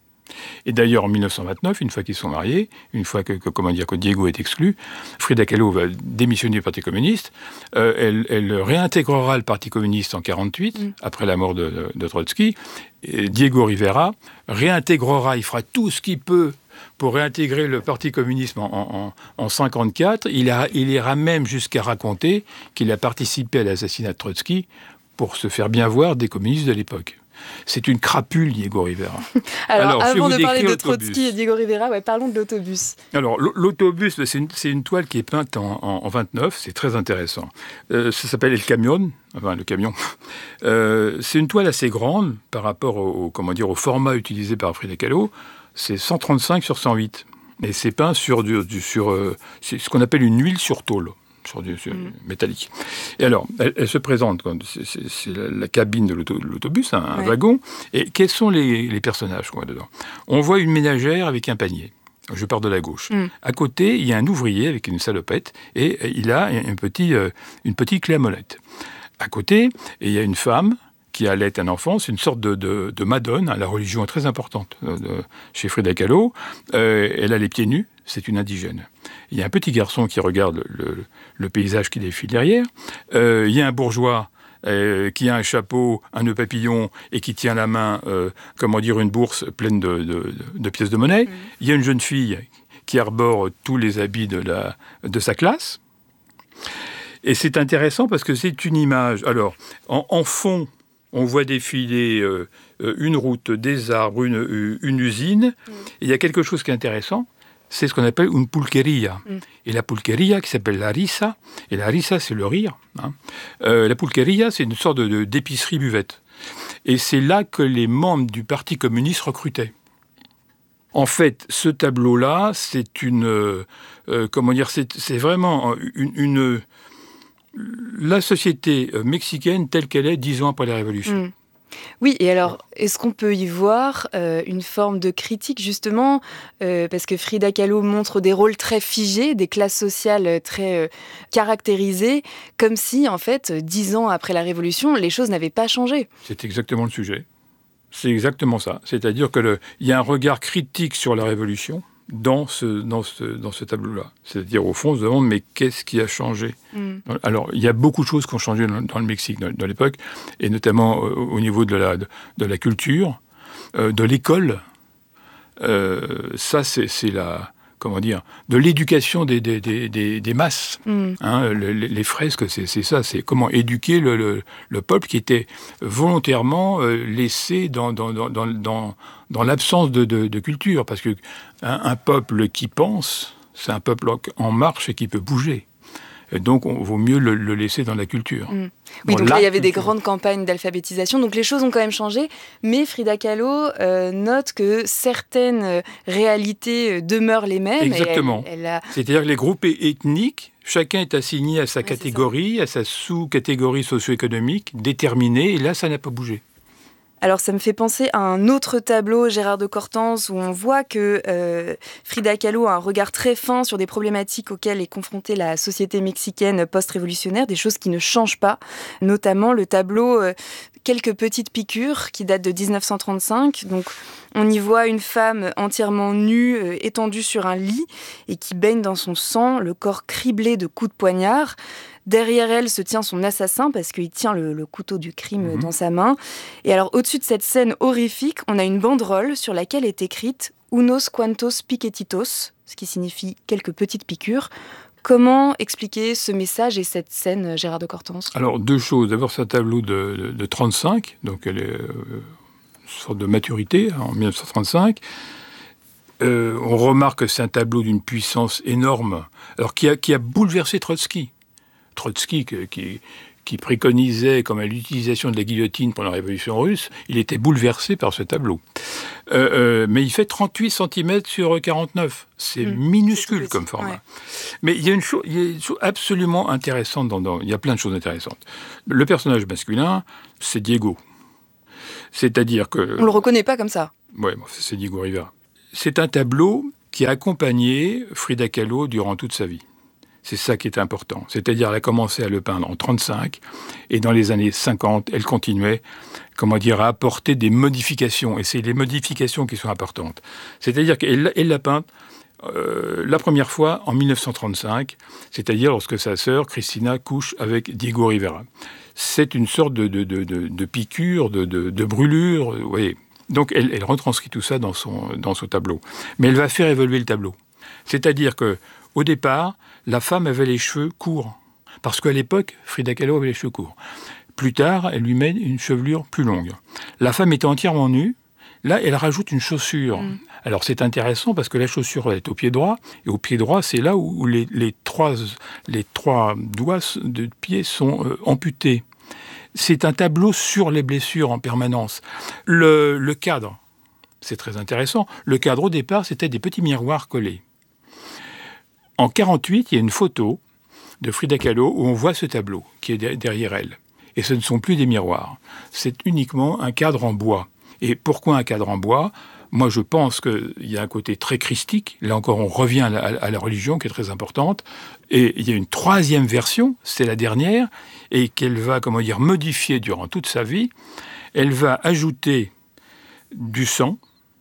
Et d'ailleurs, en 1929, une fois qu'ils sont mariés, une fois que Diego est exclu, Frida Kahlo va démissionner du Parti communiste. Elle réintégrera le Parti communiste en 1948, après la mort de Trotsky. Et Diego Rivera réintégrera, il fera tout ce qu'il peut pour réintégrer le Parti communiste en 1954. Il ira même jusqu'à raconter qu'il a participé à l'assassinat de Trotsky pour se faire bien voir des communistes de l'époque. C'est une crapule, Diego Rivera. Alors avant de parler de Trotsky et Diego Rivera, parlons de l'autobus. Alors, l'autobus, c'est une toile qui est peinte en 29, c'est très intéressant. Ça s'appelle El Camión, enfin le camion. C'est une toile assez grande par rapport au format utilisé par Frida Kahlo. C'est 135 sur 108. Et c'est peint sur c'est ce qu'on appelle une huile sur tôle. Sur métallique. Et alors, elle se présente, c'est la cabine de l'autobus, un wagon. Et quels sont les personnages qu'on voit dedans ? On voit une ménagère avec un panier. Je pars de la gauche. À côté, il y a un ouvrier avec une salopette et il a une petite clé à molette. À côté, il y a une femme qui allait un enfant. C'est une sorte de madone. La religion est très importante chez Frida Kahlo. Elle a les pieds nus. C'est une indigène. Il y a un petit garçon qui regarde le paysage qui défile derrière. Il y a un bourgeois qui a un chapeau, un nœud papillon et qui tient la main, une bourse pleine de pièces de monnaie. Il y a une jeune fille qui arbore tous les habits de sa classe. Et c'est intéressant parce que c'est une image. Alors, en fond, on voit défiler une route, des arbres, une usine. Et il y a quelque chose qui est intéressant. C'est ce qu'on appelle une pulqueria. Et la pulqueria, qui s'appelle la risa, et la risa, c'est le rire. Hein. La pulqueria, c'est une sorte d'épicerie buvette. Et c'est là que les membres du Parti communiste recrutaient. En fait, ce tableau-là, c'est c'est vraiment la société mexicaine telle qu'elle est 10 ans après la Révolution. Oui, et alors, est-ce qu'on peut y voir une forme de critique, justement, parce que Frida Kahlo montre des rôles très figés, des classes sociales très caractérisées, comme si, en fait, 10 ans après la Révolution, les choses n'avaient pas changé. C'est exactement le sujet. C'est exactement ça. C'est-à-dire qu'il y a un regard critique sur la Révolution dans ce tableau-là. C'est-à-dire, au fond, on se demande, mais qu'est-ce qui a changé ? Alors, il y a beaucoup de choses qui ont changé dans le Mexique, dans l'époque, et notamment au niveau de la culture, de l'école. Ça, c'est de l'éducation des masses. Hein, les fresques, c'est ça, c'est comment éduquer le peuple qui était volontairement laissé dans l'absence de culture, parce que un peuple qui pense, c'est un peuple en marche et qui peut bouger. Et donc, on vaut mieux le laisser dans la culture. Oui, donc là, il y avait des grandes campagnes d'alphabétisation. Donc, les choses ont quand même changé. Mais Frida Kahlo note que certaines réalités demeurent les mêmes. Exactement. C'est-à-dire que les groupes ethniques, chacun est assigné à sa catégorie, à sa sous-catégorie socio-économique déterminée. Et là, ça n'a pas bougé. Alors, ça me fait penser à un autre tableau, Gérard de Cortance, où on voit que Frida Kahlo a un regard très fin sur des problématiques auxquelles est confrontée la société mexicaine post-révolutionnaire, des choses qui ne changent pas, notamment le tableau Quelques petites piqûres, qui date de 1935. Donc, on y voit une femme entièrement nue, étendue sur un lit, et qui baigne dans son sang, le corps criblé de coups de poignard. Derrière elle se tient son assassin parce qu'il tient le couteau du crime dans sa main. Et alors, au-dessus de cette scène horrifique, on a une banderole sur laquelle est écrite « Unos cuantos piquetitos », ce qui signifie « quelques petites piqûres ». Comment expliquer ce message et cette scène, Gérard de Cortance ? Alors, deux choses. D'abord, c'est un tableau de 1935, donc elle est une sorte de maturité, en 1935. On remarque que c'est un tableau d'une puissance énorme, alors qui a bouleversé Trotsky. Trotsky, qui préconisait comme l'utilisation de la guillotine pendant la Révolution russe, il était bouleversé par ce tableau. Mais il fait 38 cm sur 49. C'est minuscule comme format. Ouais. Mais il y a une chose absolument intéressante. Il y a plein de choses intéressantes. Le personnage masculin, c'est Diego. C'est-à-dire que... On ne le reconnaît pas comme ça. Oui, c'est Diego Rivera. C'est un tableau qui a accompagné Frida Kahlo durant toute sa vie. C'est ça qui est important. C'est-à-dire, elle a commencé à le peindre en 1935, et dans les années 50, elle continuait, à apporter des modifications. Et c'est les modifications qui sont importantes. C'est-à-dire qu'elle l'a peinte la première fois en 1935, c'est-à-dire lorsque sa sœur, Cristina, couche avec Diego Rivera. C'est une sorte de piqûre, de brûlure, vous voyez. Donc, elle retranscrit tout ça dans son tableau. Mais elle va faire évoluer le tableau. C'est-à-dire qu'au départ, la femme avait les cheveux courts. Parce qu'à l'époque, Frida Kahlo avait les cheveux courts. Plus tard, elle lui met une chevelure plus longue. La femme était entièrement nue. Là, elle rajoute une chaussure. Alors, c'est intéressant parce que la chaussure est au pied droit. Et au pied droit, c'est là où les trois doigts de pied sont amputés. C'est un tableau sur les blessures en permanence. Le cadre, c'est très intéressant. Le cadre, au départ, c'était des petits miroirs collés. En 1948, il y a une photo de Frida Kahlo où on voit ce tableau qui est derrière elle. Et ce ne sont plus des miroirs. C'est uniquement un cadre en bois. Et pourquoi un cadre en bois ? Moi, je pense qu'il y a un côté très christique. Là encore, on revient à la religion qui est très importante. Et il y a une troisième version, c'est la dernière, et qu'elle va, modifier durant toute sa vie. Elle va ajouter du sang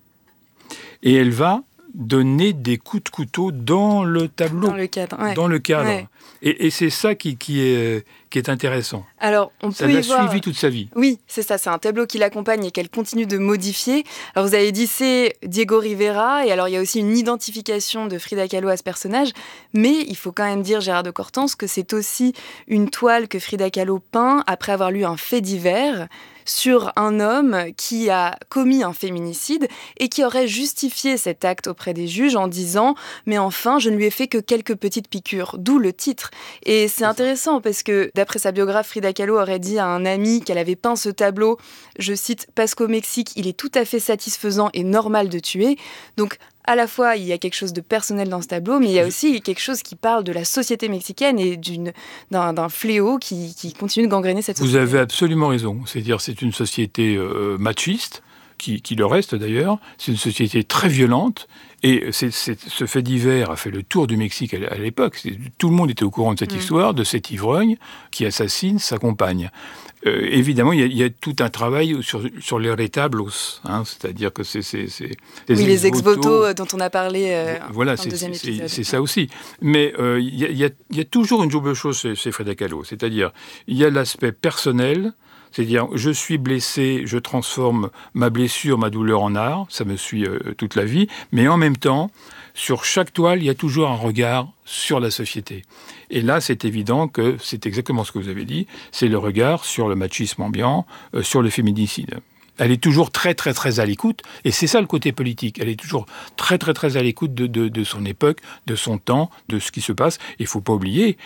et elle va donner des coups de couteau dans le tableau. Dans le cadre, ouais. Dans le cadre. Ouais. Et c'est ça qui est intéressant. Alors, ça l'a suivi toute sa vie. Oui, c'est ça. C'est un tableau qui l'accompagne et qu'elle continue de modifier. Alors, vous avez dit, c'est Diego Rivera. Et alors, il y a aussi une identification de Frida Kahlo à ce personnage. Mais il faut quand même dire, Gérard de Cortance, que c'est aussi une toile que Frida Kahlo peint après avoir lu un fait divers sur un homme qui a commis un féminicide et qui aurait justifié cet acte auprès des juges en disant « Mais enfin, je ne lui ai fait que quelques petites piqûres », d'où le titre. Et c'est intéressant parce que, d'après sa biographe, Frida Kahlo aurait dit à un ami qu'elle avait peint ce tableau, je cite, « Parce qu'au Mexique, il est tout à fait satisfaisant et normal de tuer ». Donc, à la fois, il y a quelque chose de personnel dans ce tableau, mais il y a aussi quelque chose qui parle de la société mexicaine et d'un fléau qui continue de gangréner cette société. Vous avez absolument raison. C'est-à-dire, c'est une société machiste, qui le reste d'ailleurs. C'est une société très violente. Et ce fait divers a fait le tour du Mexique à l'époque. Tout le monde était au courant de cette histoire, de cet ivrogne qui assassine sa compagne. Évidemment, il y a tout un travail sur les retablos, c'est-à-dire que c'est les ex-voto dont on a parlé voilà, dans le deuxième épisode. C'est ça aussi. Mais il y a toujours une double chose chez Frida Kahlo, c'est-à-dire il y a l'aspect personnel. C'est-à-dire, je suis blessé, je transforme ma blessure, ma douleur en art, ça me suit toute la vie, mais en même temps, sur chaque toile, il y a toujours un regard sur la société. Et là, c'est évident que c'est exactement ce que vous avez dit, c'est le regard sur le machisme ambiant, sur le féminicide. Elle est toujours très, très, très à l'écoute, et c'est ça le côté politique. Elle est toujours très, très, très à l'écoute de son époque, de son temps, de ce qui se passe. Il ne faut pas oublier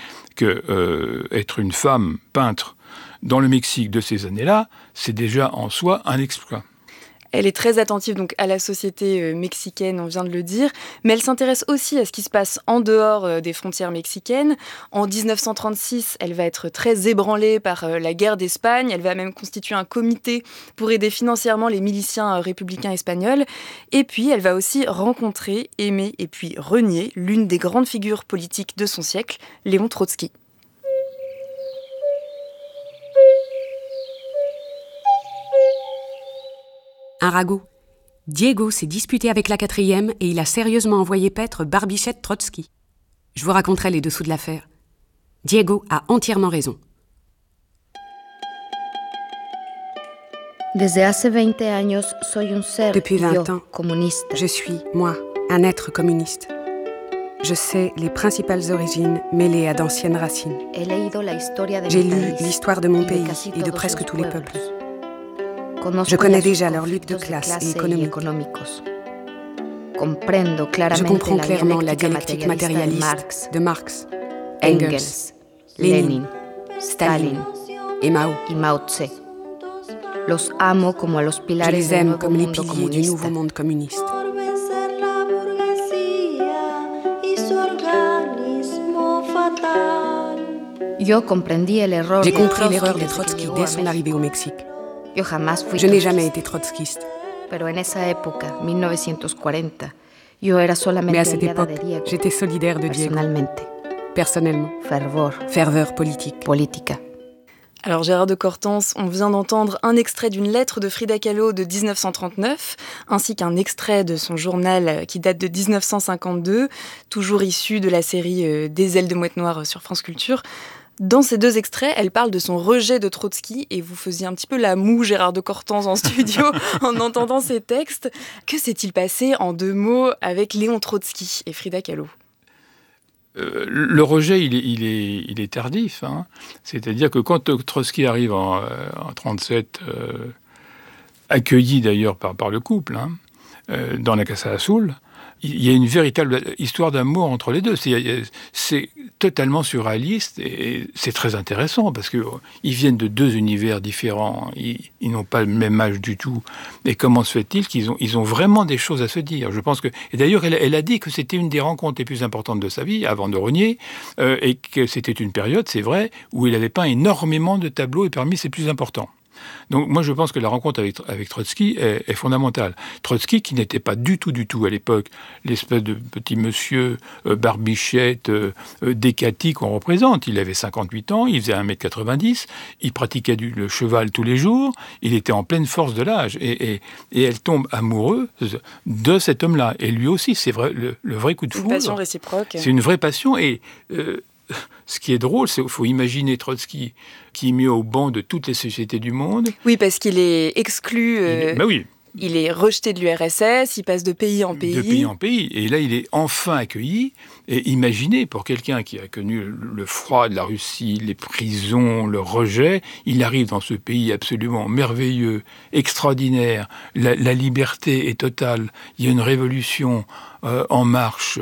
que être une femme peintre dans le Mexique de ces années-là, c'est déjà en soi un exploit. Elle est très attentive donc à la société mexicaine, on vient de le dire, mais elle s'intéresse aussi à ce qui se passe en dehors des frontières mexicaines. En 1936, elle va être très ébranlée par la guerre d'Espagne. Elle va même constituer un comité pour aider financièrement les miliciens républicains espagnols. Et puis, elle va aussi rencontrer, aimer et puis renier l'une des grandes figures politiques de son siècle, Léon Trotsky. Un ragot. Diego s'est disputé avec la 4e et il a sérieusement envoyé paître Barbichette Trotsky. Je vous raconterai les dessous de l'affaire. Diego a entièrement raison. Depuis 20 ans, je suis, moi, un être communiste. Je sais les principales origines mêlées à d'anciennes racines. J'ai lu l'histoire de mon pays et de presque tous les peuples. Je connais déjà leurs luttes de classe et économiques. Je comprends clairement la dialectique matérialiste de Marx, Engels, Lénine, Staline et Mao. Je les aime comme les piliers du nouveau monde communiste. J'ai compris l'erreur de Trotsky dès son arrivée au Mexique. Je n'ai jamais été trotskiste. Mais à cette époque, j'étais solidaire de Diego. Personnellement. Ferveur politique. Alors Gérard de Cortance, on vient d'entendre un extrait d'une lettre de Frida Kahlo de 1939, ainsi qu'un extrait de son journal qui date de 1952, toujours issu de la série Des ailes de mouette noire sur France Culture. Dans ces deux extraits, elle parle de son rejet de Trotsky et vous faisiez un petit peu la moue, Gérard de Cortance, en studio en entendant ces textes. Que s'est-il passé en 2 mots avec Léon Trotsky et Frida Kahlo ? Le rejet, il est tardif. Hein. C'est-à-dire que quand Trotsky arrive en 1937, accueilli d'ailleurs par le couple, dans la Casa Azul, il y a une véritable histoire d'amour entre les deux. C'est totalement surréaliste et c'est très intéressant parce qu'ils viennent de 2 univers différents. Ils n'ont pas le même âge du tout. Et comment se fait-il qu'ils ont vraiment des choses à se dire ? Je pense que... Et d'ailleurs, elle a dit que c'était une des rencontres les plus importantes de sa vie, avant de renier, et que c'était une période, c'est vrai, où il avait peint énormément de tableaux et parmi ses plus importants. Donc moi je pense que la rencontre avec Trotsky est fondamentale. Trotsky qui n'était pas du tout à l'époque l'espèce de petit monsieur barbichette décati qu'on représente. Il avait 58 ans, il faisait 1m90, il pratiquait le cheval tous les jours, il était en pleine force de l'âge et elle tombe amoureuse de cet homme-là. Et lui aussi, c'est vrai, le vrai coup de foudre. Une passion réciproque. C'est une vraie passion et... ce qui est drôle, c'est qu'il faut imaginer Trotsky qui est mis au banc de toutes les sociétés du monde. Oui, parce qu'il est exclu. Oui. Il est rejeté de l'URSS, il passe de pays en pays. De pays en pays. Et là, il est enfin accueilli. Et imaginez, pour quelqu'un qui a connu le froid de la Russie, les prisons, le rejet, il arrive dans ce pays absolument merveilleux, extraordinaire. La liberté est totale. Il y a une révolution en marche.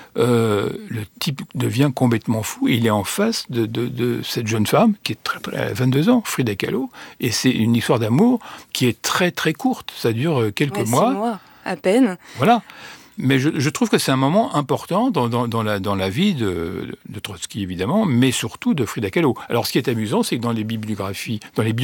Le type devient complètement fou. Il est en face de cette jeune femme qui est très 22 ans, Frida Kahlo. Et c'est une histoire d'amour qui est très très courte. Ça dure quelques mois. 6 mois, à peine. Voilà. Mais je trouve que c'est un moment important dans la vie de Trotsky, évidemment, mais surtout de Frida Kahlo. Alors, ce qui est amusant, c'est que dans les biographies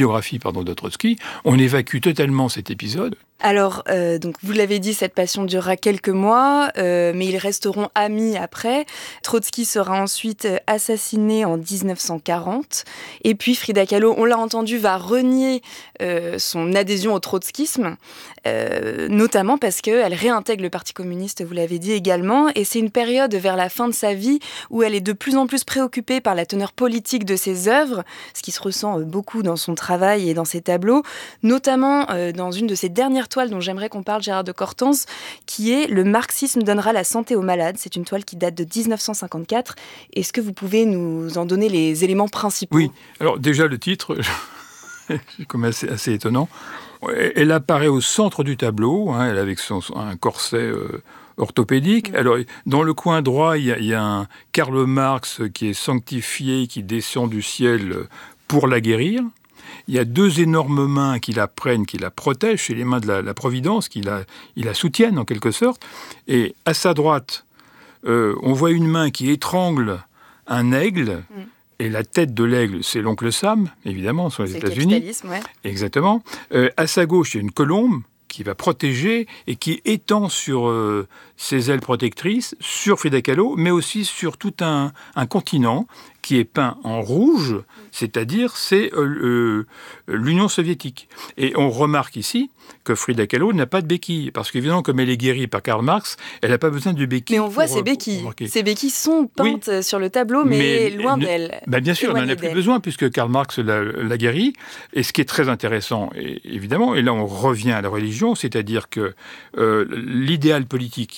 de Trotsky, on évacue totalement cet épisode. Alors, donc vous l'avez dit, cette passion durera quelques mois, mais ils resteront amis après. Trotsky sera ensuite assassiné en 1940. Et puis Frida Kahlo, on l'a entendu, va renier son adhésion au trotskisme, notamment parce qu'elle réintègre le Parti communiste, vous l'avez dit également. Et c'est une période vers la fin de sa vie où elle est de plus en plus préoccupée par la teneur politique de ses œuvres, ce qui se ressent beaucoup dans son travail et dans ses tableaux, notamment dans une de ses dernières toile dont j'aimerais qu'on parle, Gérard de Cortance, qui est « Le marxisme donnera la santé aux malades ». C'est une toile qui date de 1954. Est-ce que vous pouvez nous en donner les éléments principaux ? Oui, alors déjà le titre, c'est comme assez étonnant. Elle apparaît au centre du tableau, elle avec un corset orthopédique. Alors, dans le coin droit, il y a un Karl Marx qui est sanctifié, qui descend du ciel pour la guérir. Il y a 2 énormes mains qui la prennent, qui la protègent, c'est les mains de la Providence, qui la soutiennent en quelque sorte. Et à sa droite, on voit une main qui étrangle un aigle, et la tête de l'aigle, c'est l'oncle Sam, évidemment, sur les États-Unis. C'est le capitalisme, ouais. Exactement. À sa gauche, il y a une colombe qui va protéger et qui étend sur ses ailes protectrices, sur Frida Kahlo, mais aussi sur tout un continent qui est peint en rouge, c'est-à-dire c'est l'Union soviétique. Et on remarque ici que Frida Kahlo n'a pas de béquille, parce qu'évidemment, comme elle est guérie par Karl Marx, elle n'a pas besoin de béquille. Mais on voit ses béquilles. Ces béquilles sont peintes sur le tableau, mais loin d'elle. Bien sûr, on n'en a plus besoin, puisque Karl Marx l'a guérie. Et ce qui est très intéressant, évidemment, et là on revient à la religion, c'est-à-dire que l'idéal politique,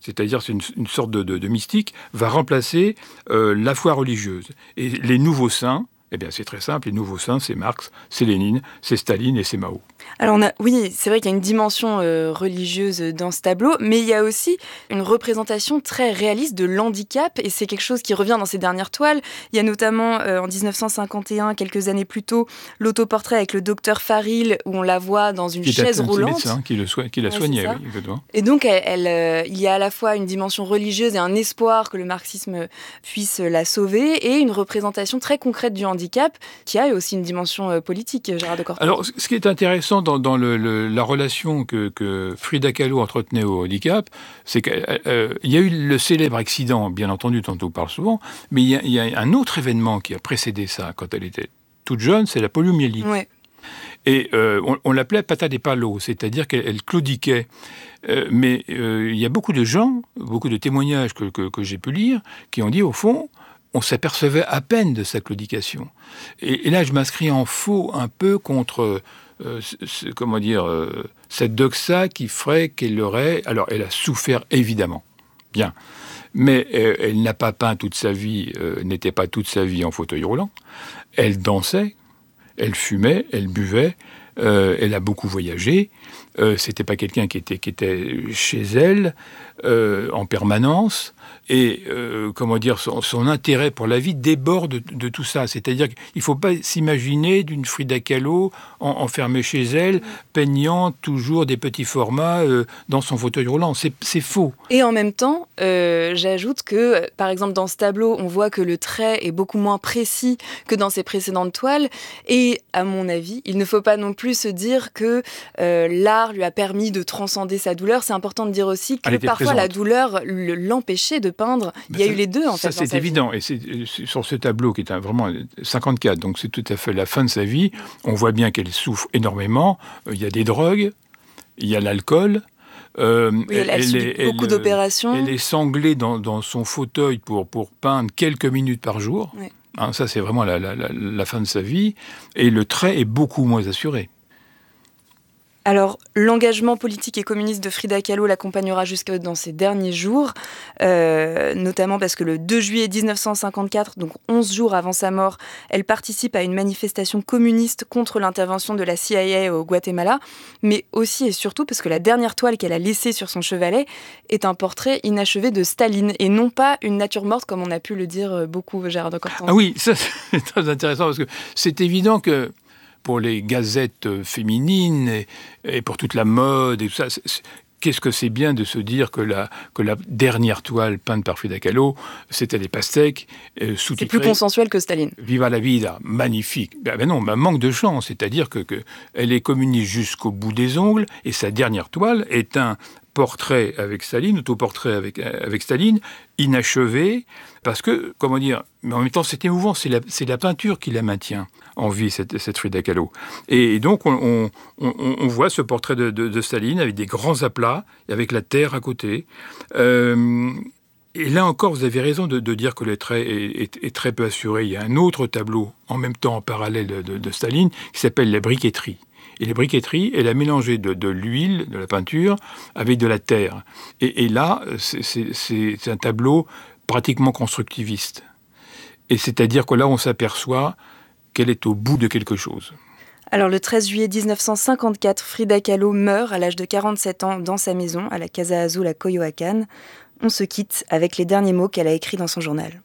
c'est-à-dire c'est une sorte de mystique, va remplacer la foi religieuse. Et les nouveaux saints, eh bien, c'est très simple. Les nouveaux saints, c'est Marx, c'est Lénine, c'est Staline et c'est Mao. Alors, oui, c'est vrai qu'il y a une dimension religieuse dans ce tableau, mais il y a aussi une représentation très réaliste de l'handicap, et c'est quelque chose qui revient dans ces dernières toiles. Il y a notamment, en 1951, quelques années plus tôt, l'autoportrait avec le docteur Faril, où on la voit dans une chaise roulante. C'est un médecin qui la soignait, oui, exactement. Et donc, il y a à la fois une dimension religieuse et un espoir que le marxisme puisse la sauver, et une représentation très concrète du handicap, qui a aussi une dimension politique, Gérard de Courtens. Alors, ce qui est intéressant dans la relation que Frida Kahlo entretenait au handicap, c'est qu'il y a eu le célèbre accident, bien entendu, dont on parle souvent, mais il y a un autre événement qui a précédé ça, quand elle était toute jeune, c'est la poliomyélite. Ouais. Et on l'appelait pata des palos, c'est-à-dire qu'elle claudiquait. Mais il y a beaucoup de gens, beaucoup de témoignages que j'ai pu lire, qui ont dit, au fond, on s'apercevait à peine de sa claudication. Et là, je m'inscris en faux un peu contre... cette doxa qui ferait qu'elle aurait... Alors, elle a souffert, évidemment, bien, mais elle n'a pas peint toute sa vie, n'était pas toute sa vie en fauteuil roulant. Elle dansait, elle fumait, elle buvait, elle a beaucoup voyagé. C'était pas quelqu'un qui était chez elle en permanence. Et son intérêt pour la vie déborde de tout ça. C'est-à-dire qu'il ne faut pas s'imaginer d'une Frida Kahlo enfermée chez elle, peignant toujours des petits formats dans son fauteuil roulant. C'est faux. Et en même temps, j'ajoute que, par exemple, dans ce tableau, on voit que le trait est beaucoup moins précis que dans ses précédentes toiles. Et à mon avis, il ne faut pas non plus se dire que l'art lui a permis de transcender sa douleur. C'est important de dire aussi que parfois présente. La douleur l'empêchait de peindre. Il y a eu les deux, en fait. Ça, c'est évident. Et c'est sur ce tableau, qui est vraiment 54, donc c'est tout à fait la fin de sa vie, on voit bien qu'elle souffre énormément. Il y a des drogues, il y a l'alcool. Elle subit beaucoup d'opérations. Elle est sanglée dans son fauteuil pour peindre quelques minutes par jour. Oui. Ça, c'est vraiment la fin de sa vie. Et le trait est beaucoup moins assuré. Alors, l'engagement politique et communiste de Frida Kahlo l'accompagnera jusque dans ses derniers jours, notamment parce que le 2 juillet 1954, donc 11 jours avant sa mort, elle participe à une manifestation communiste contre l'intervention de la CIA au Guatemala, mais aussi et surtout parce que la dernière toile qu'elle a laissée sur son chevalet est un portrait inachevé de Staline, et non pas une nature morte, comme on a pu le dire beaucoup, Gérard de Courtens. Ah oui, ça c'est très intéressant, parce que c'est évident que pour les gazettes féminines et pour toute la mode et tout ça, qu'est-ce que c'est bien de se dire que la dernière toile peinte par Frida Kahlo, c'était des pastèques sous-titrés. C'est plus consensuel que Staline. Viva la vida, magnifique. Ben non, manque de chance, c'est-à-dire que elle est communiste jusqu'au bout des ongles, et sa dernière toile est un portrait avec Staline, autoportrait avec Staline, inachevé, parce que, mais en même temps c'est émouvant, c'est la peinture qui la maintient en vie, cette Frida Kahlo. Et donc on voit ce portrait de Staline avec des grands aplats, et avec la terre à côté. Et là encore, vous avez raison de dire que le trait est très peu assuré. Il y a un autre tableau, en même temps en parallèle de Staline, qui s'appelle La briqueterie. Et les briqueteries, elle a mélangé de l'huile, de la peinture, avec de la terre. Et là, c'est un tableau pratiquement constructiviste. Et c'est-à-dire que là, on s'aperçoit qu'elle est au bout de quelque chose. Alors, le 13 juillet 1954, Frida Kahlo meurt à l'âge de 47 ans dans sa maison, à la Casa Azul à Coyoacán. On se quitte avec les derniers mots qu'elle a écrits dans son journal.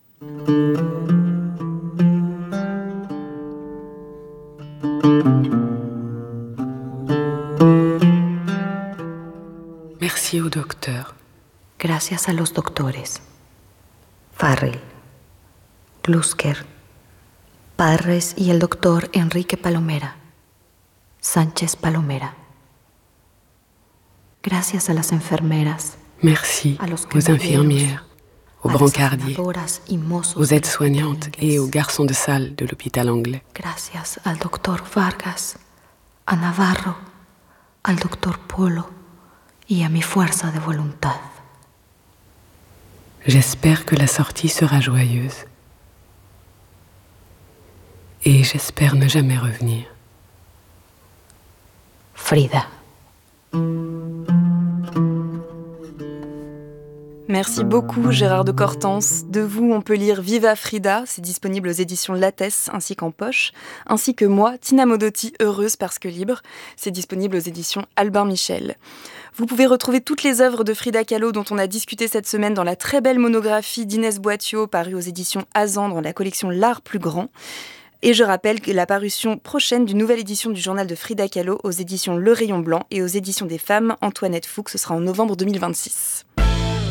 Merci au docteur. Gracias a los doctores. Farrell, Glusker, Parres y el doctor Enrique Palomera, Sánchez Palomera. Gracias a las enfermeras. Merci aux infirmières, aux brancardiers, aux aides-soignantes et aux garçons de salle de l'hôpital anglais. Gracias al doctor Vargas, a Navarro, al doctor Polo y a mi fuerza de voluntad. J'espère que la sortie sera joyeuse. Et j'espère ne jamais revenir. Frida. Merci beaucoup Gérard de Cortance. De vous, on peut lire Viva Frida, c'est disponible aux éditions Lattès ainsi qu'en poche, ainsi que moi, Tina Modotti, Heureuse parce que libre, c'est disponible aux éditions Albin Michel. Vous pouvez retrouver toutes les œuvres de Frida Kahlo dont on a discuté cette semaine dans la très belle monographie d'Inès Boitiot parue aux éditions Azan dans la collection L'Art plus grand. Et je rappelle que la parution prochaine d'une nouvelle édition du journal de Frida Kahlo aux éditions Le Rayon Blanc et aux éditions des Femmes, Antoinette Fuchs, ce sera en novembre 2026.